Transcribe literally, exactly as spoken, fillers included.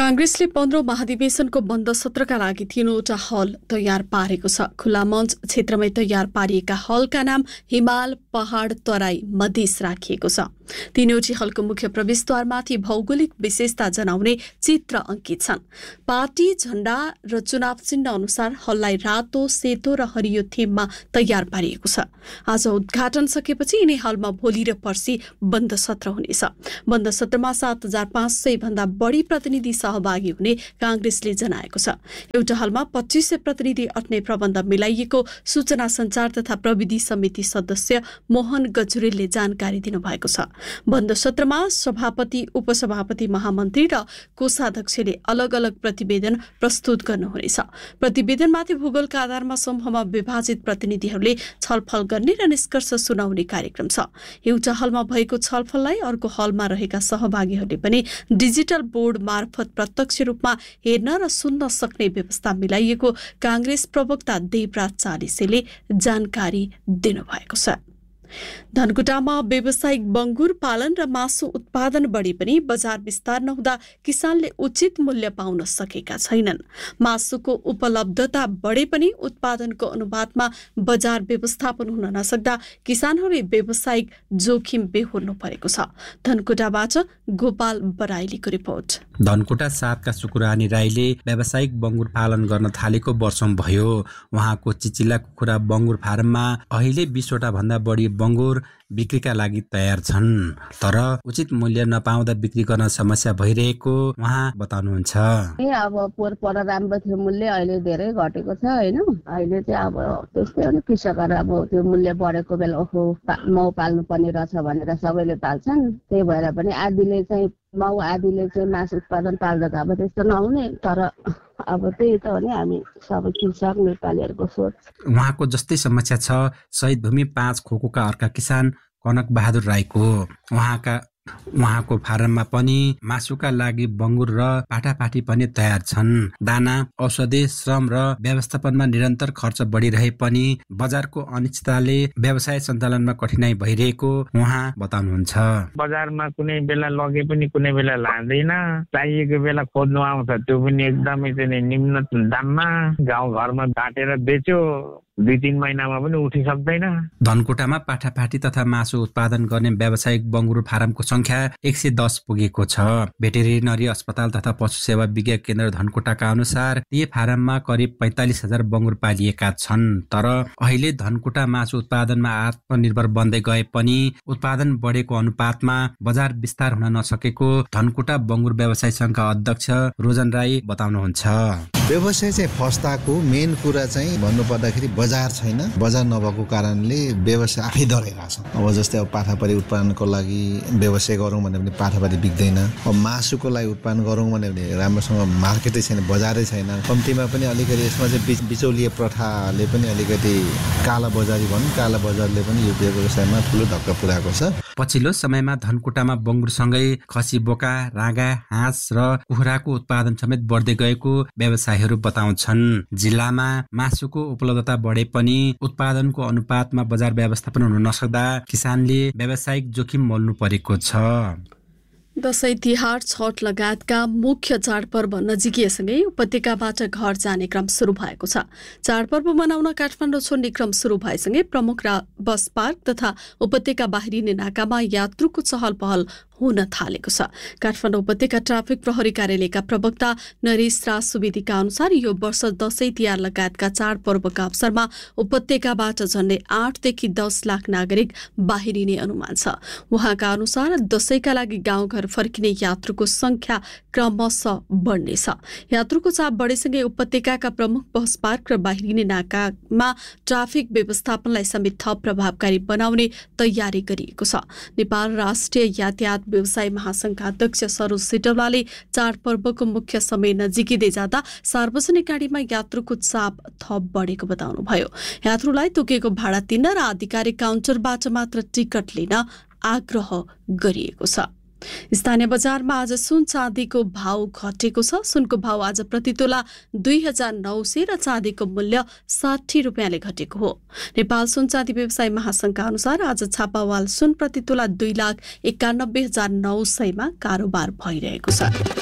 कांग्रेसले पन्ध्रौं महाधिवेशनको बन्द सत्रका लागि तीनवटा हल तयार पारेको छ। खुला मञ्च क्षेत्रमै तयार पारिएका हलका नाम हिमाल, पहाड, तराई, मधेस राखिएको छ। तीनवटी हलको मुख्य प्रवेशद्वारमाथि भौगोलिक विशेषता जनाउने चित्र अंकित छन्। पार्टी झण्डा र चुनाव चिन्ह अनुसार हललाई रातो, सेतो र हरियो थीममा तयार पारिएको छ। आज उद्घाटन सकेपछि यिनै हलमा भोलि र पर्सि बन्द सत्र हुनेछ। बन्द सत्रमा सात हजार पाँच सय भन्दा बढी प्रतिनिधि सहभागी हुने कांग्रेसले जनाएको छ। एउटा हलमा पच्चीस सय प्रतिनिधि अट्ने प्रबन्ध मिलाइएको सूचना संचार तथा प्रविधि समिति सदस्य मोहन गजुरेलले जानकारी दिनुभएको छ। बन्द सत्रमा सभापति, उपसभापति, महामन्त्री र कोषाध्यक्षले अलग अलग प्रतिवेदन प्रस्तुत गर्नुहुनेछ। प्रतिवेदनमाथि भूगोलका आधारमा समूहमा विभाजित प्रतिनिधिहरूले छलफल गर्ने र निष्कर्ष सुनाउने कार्यक्रम छ। एउटा हलमा भएको छलफललाई अर्को हलमा रहेका सहभागीहरूले पनि डिजिटल बोर्ड मार्फत प्रत्यक्ष रूपमा हेर्न र सुन्न सक्ने व्यवस्था मिलाइएको कांग्रेस प्रवक्ता देवराज चालिसेले जानकारी दिनुभएको छ। धनकुटामा व्यावसायिक बंगुर पालन र मासु उत्पादन बढी पनि बजार विस्तार नहुँदा किसानले उचित मूल्य पाउन सकेका छैनन्। मासुको उपलब्धता बढे पनि उत्पादनको अनुपातमा बजार व्यवस्थापन हुन नसक्दा किसानहरूले व्यावसायिक जोखिम बेहोर्नु परेको छ। धनकुटाबाट गोपाल बराइलीको रिपोर्ट। धनकुटा सातका सुकुरानी राईले व्यावसायिक बंगुर पालन गर्न थालेको वर्षौं भयो। उहाँको चिचिला कुखुरा बंगुर फार्ममा अहिले बीसवटा भन्दा बढी बंगुर बिक्रीका लागि तयार छन्, तर उचित मूल्य नपाउँदा बिक्री गर्न समस्या भइरहेको उहाँ बताउनुहुन्छ। अब पोहोर पर राम्रो थियो मूल्य, अहिले धेरै घटेको छ हैन। अहिले चाहिँ अब त्यस्तै हो नि, कृषकहरू अब त्यो मूल्य बढेको बेला ओहो माउ पाल्नु पर्ने रहेछ भनेर सबैले पाल्छन्। त्यही भएर पनि आधीले चाहिँ माउ, आधीले चाहिँ मासु उत्पादन पाल्दा त अब त्यस्तो नहुने, तर अब त्यही त हो नि हामी सबै कृषक नेपालीहरूको सोच। उहाँको जस्तै समस्या छ शहीद भूमि पाँच खोकोका अर्का किसान कनक बहादुर राईको। उहाँका उहाँको फारममा पनि मासुका लागि बंगुर र पाठापाठी पनि तयार छन्। दाना, औषधि, श्रम र व्यवस्थापनमा निरन्तर खर्च बढिरहे पनि बजारको अनिश्चितताले व्यवसाय सञ्चालनमा कठिनाइ भइरहेको उहाँ बताउनुहुन्छ। बजारमा कुनै बेला लगे पनि कुनै बेला लाँदैन, चाहिएको बेला खोज्नु आउँछ त्यो पनि एकदमै चाहिँ निम्न दाममा। गाउँ घरमा बाटेर बेच्यो, दुई तीन महिनामा पनि उठि सक्दैन। धनकुटामा पाठापाठी तथा मासु उत्पादन गर्ने व्यावसायिक बंगुर फारमको संख्या एक सय दस पुगेको छ। भेटेरिनरी अस्पताल तथा पशु सेवा विज्ञान केन्द्र धनकुटाका अनुसार ती फारममा करिब पैंतालिस हजार बंगुर पालिएका छन्, तर अहिले धनकुटा मासु उत्पादनमा आत्मनिर्भर बन्दै गए पनि उत्पादन बढेको अनुपातमा बजार विस्तार हुन नसकेको धनकुटा बंगुर व्यवसाय संघका अध्यक्ष रोजन राई बताउनुहुन्छ। व्यवसाय चाहिँ फस्ताको मेन कुरा चाहिँ भन्नुपर्दाखेरि बजार छैन। बजार नभएको कारणले व्यवसाय आफै डराइरहेछ। अब जस्तै अब पाठापारी उत्पादनको लागि व्यवसाय गरौँ भने पनि पाठापारी बिक्दैन। अब मासुको लागि उत्पादन गरौँ भने पनि राम्रोसँग मार्केटै छैन, बजारै छैन। कम्तीमा पनि अलिकति यसमा चाहिँ बिचौलिया प्रथाले पनि अलिकति काला बजारी भनौँ, काला बजारले पनि यो व्यवसायमा ठुलो धक्का पुर्याएको छ। पछिल्लो समयमा धनकुटामा बंगुरसँगै खसी, बोका, राँगा, हाँस र कुखुराको उत्पादन समेत बढ्दै गएको व्यवसायहरू बताउँछन्। जिल्लामा मासुको उपलब्धता बढे पनि उत्पादनको अनुपातमा बजार व्यवस्थापन हुन नसक्दा किसानले व्यावसायिक जोखिम मोल्नु परेको छ। दशैं, तिहार, छठ लगायतका मुख्य चाडपर्व नजिकिएसँगै उपत्यकाबाट घर जाने क्रम सुरु भएको छ। चाडपर्व मनाउन काठमाडौँ छोड्ने क्रम सुरु भएसँगै प्रमुख बस पार्क तथा उपत्यका बाहिरिने नाकामा यात्रुको चहल पहल हुन थालेको छ। काठमाडौँ उपत्यका ट्राफिक प्रहरी कार्यालयका प्रवक्ता नरेश राज सुवेदीका अनुसार यो वर्ष दशैं, तिहार लगायतका चाडपर्वका अवसरमा उपत्यकाबाट झण्डै आठदेखि दस लाख नागरिक बाहिरिने अनुमान छ। उहाँका अनुसार दशैंका लागि गाउँघर फर्किने यात्रुको संख्या क्रमशः बढ्नेछ। यात्रुको चाप बढेसँगै उपत्यकाका प्रमुख बस पार्क र बाहिरिने नाकामा ट्राफिक व्यवस्थापनलाई समेत थप प्रभावकारी बनाउने तयारी गरिएको छ। नेपाल राष्ट्रिय यातायात व्यवसाय महासंघका अध्यक्ष सरोज सिटौलाले चाडपर्वको मुख्य समय नजिकिँदै जाँदा सार्वजनिक गाडीमा यात्रुको चाप थप बढेको बताउनुभयो। यात्रुलाई तोकेको भाडा तिर्न र आधिकारिक काउन्टरबाट मात्र टिकट लिन आग्रह गरिएको छ। स्थानीय बजारमा आज सुन चाँदीको भाव घटेको छ। सुनको भाव आज प्रति तोला दुई हजार नौ सय र चाँदीको मूल्य साठी रुपियाँले घटेको हो। नेपाल सुन चाँदी व्यवसाय महासंघका अनुसार आज छापावाल सुन प्रति तोला दुई लाख एकानब्बे हजार नौ सयमा कारोबार भइरहेको छ।